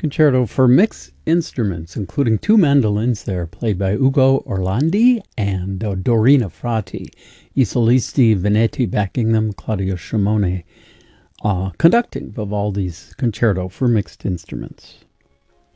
Concerto for mixed instruments, including two mandolins there, played by Ugo Orlandi and Dorina Frati. I solisti Veneti backing them, Claudio Scimone conducting Vivaldi's Concerto for mixed instruments.